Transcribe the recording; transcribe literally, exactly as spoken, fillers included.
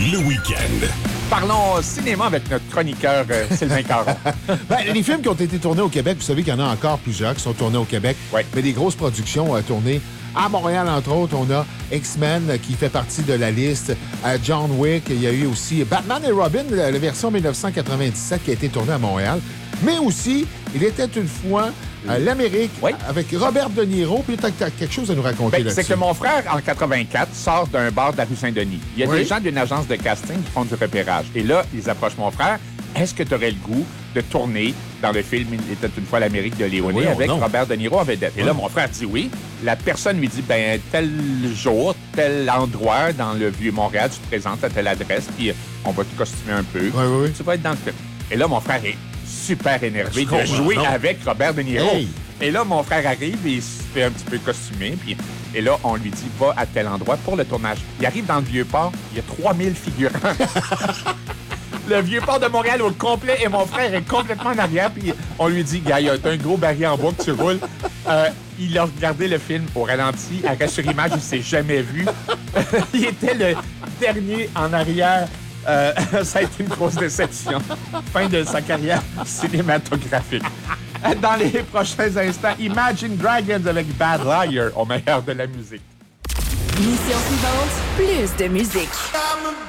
le week-end. Parlons cinéma avec notre chroniqueur euh, Sylvain Caron. Ben, les films qui ont été tournés au Québec, vous savez qu'il y en a encore plusieurs qui sont tournés au Québec. Ouais. Mais des grosses productions à tourner. À Montréal, entre autres, on a X-Men euh, qui fait partie de la liste. Euh, John Wick, il y a eu aussi Batman et Robin, la, la version dix-neuf cent quatre-vingt-dix-sept qui a été tournée à Montréal. Mais aussi, il était une fois euh, l'Amérique Oui. avec Robert De Niro. Puis tu as quelque chose à nous raconter Ben, là-dessus. c'est que mon frère, en quatre-vingt-quatre, sort d'un bar de la rue Saint-Denis. Il y a Oui. des gens d'une agence de casting qui font du repérage. Et là, ils approchent mon frère. Est-ce que tu aurais le goût de tourner dans le film « Il était une fois l'Amérique de Léoné Oui, avec non. Robert De Niro en vedette? Et là, mon frère dit oui. La personne lui dit, ben tel jour, tel endroit dans le Vieux-Montréal, tu te présentes à telle adresse, puis on va te costumer un peu. Oui, oui, oui. Tu vas être dans le film. Et là, mon frère est super énervé Je de comprends, jouer non. avec Robert De Niro. Hey! Et là, mon frère arrive et il se fait un petit peu costumer. Puis, et là, on lui dit, va à tel endroit pour le tournage. Il arrive dans le Vieux-Port, il y a trois mille figurants. Le Vieux-Port de Montréal au complet et mon frère est complètement en arrière. Puis on lui dit, gars, il y a un gros baril en bois que tu roules. Euh, il a regardé le film au ralenti, arrêt sur image, il s'est jamais vu. Il était le dernier en arrière. Euh, ça a été une grosse déception. Fin de sa carrière cinématographique. Dans les prochains instants, Imagine Dragons avec Bad Liar au meilleur de la musique. Mission suivante, plus de musique. I'm a